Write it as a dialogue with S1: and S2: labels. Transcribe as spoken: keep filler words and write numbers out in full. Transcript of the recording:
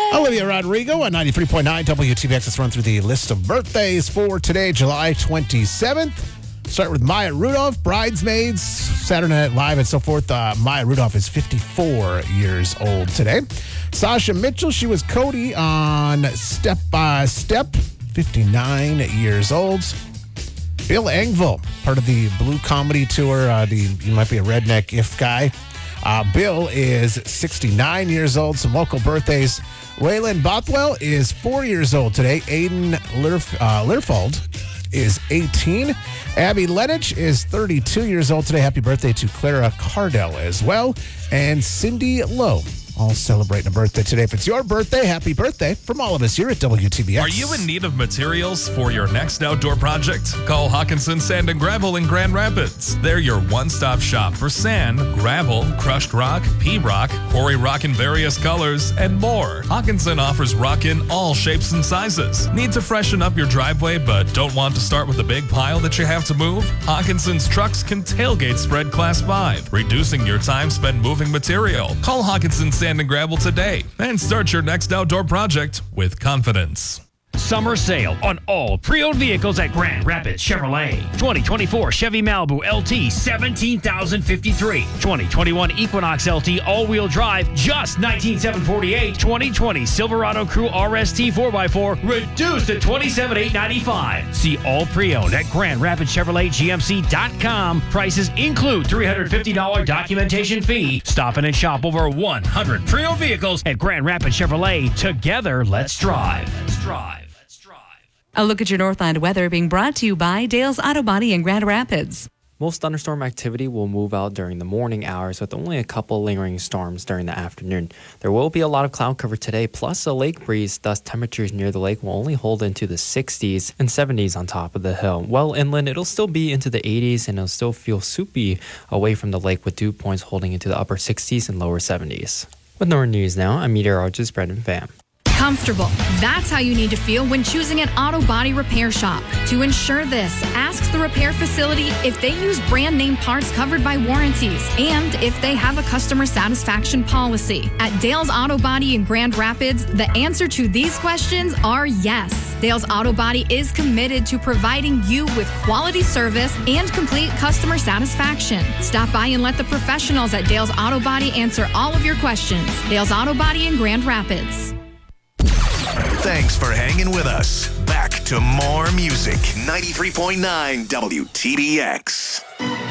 S1: Olivia Rodrigo on ninety-three point nine W T B X. Let's run through the list of birthdays for today, July twenty-seventh. Start with Maya Rudolph, Bridesmaids, Saturday Night Live, and so forth. Uh, Maya Rudolph is fifty-four years old today. Sasha Mitchell, she was Cody on Step by Step, fifty-nine years old. Bill Engvall, part of the Blue Comedy Tour, uh, the You Might Be a Redneck If guy. Uh, Bill is sixty-nine years old. Some local birthdays. Waylon Bothwell is four years old today. Aiden Lerf, uh, Lerfold is eighteen. Abby Lenich is thirty-two years old today. Happy birthday to Clara Cardell as well. And Cindy Lowe, all celebrating a birthday today. If it's your birthday, happy birthday from all of us here at W T B X.
S2: Are you in need of materials for your next outdoor project? Call Hawkinson Sand and Gravel in Grand Rapids. They're your one-stop shop for sand, gravel, crushed rock, pea rock, quarry rock in various colors, and more. Hawkinson offers rock in all shapes and sizes. Need to freshen up your driveway but don't want to start with a big pile that you have to move? Hawkinson's trucks can tailgate spread class five, reducing your time spent moving material. Call Hawkinson Sand and Gravel today and start your next outdoor project with confidence.
S3: Summer sale on all pre-owned vehicles at Grand Rapids Chevrolet. twenty twenty-four Chevy Malibu L T, seventeen thousand fifty-three. twenty twenty-one Equinox L T all-wheel drive, just nineteen thousand seven hundred forty-eight. twenty twenty Silverado Crew R S T four by four, reduced to twenty-seven thousand eight hundred ninety-five. See all pre-owned at Grand Rapids Chevrolet G M C dot com. Prices include three hundred fifty dollars documentation fee. Stop in and shop over one hundred pre-owned vehicles at Grand Rapids Chevrolet. Together, let's drive. Let's drive.
S4: A look at your Northland weather being brought to you by Dale's Auto Body in Grand Rapids.
S5: Most thunderstorm activity will move out during the morning hours with only a couple lingering storms during the afternoon. There will be a lot of cloud cover today, plus a lake breeze, thus temperatures near the lake will only hold into the sixties and seventies on top of the hill. Well, inland, it'll still be into the eighties and it'll still feel soupy away from the lake with dew points holding into the upper sixties and lower seventies. With Northern News Now, I'm meteorologist Brendan Pham.
S6: Comfortable. That's how you need to feel when choosing an auto body repair shop. To ensure this, ask the repair facility if they use brand name parts covered by warranties and if they have a customer satisfaction policy. At Dale's Auto Body in Grand Rapids, the answer to these questions are yes. Dale's Auto Body is committed to providing you with quality service and complete customer satisfaction. Stop by and let the professionals at Dale's Auto Body answer all of your questions. Dale's Auto Body in Grand Rapids.
S7: Thanks for hanging with us. Back to more music. ninety-three point nine W T B X.